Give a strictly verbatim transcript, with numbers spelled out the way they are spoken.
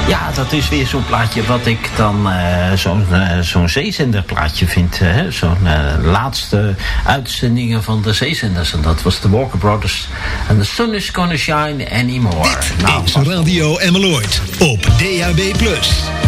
Ja, dat is weer zo'n plaatje wat ik dan uh, zo'n uh, zo'n zeezenderplaatje vind. Uh, zo'n uh, laatste uitzendingen van de zeezenders. En dat was de Walker Brothers. En The Sun Is Gonna Shine Anymore. Dit nou, is Radio Emmeloord op D A B plus.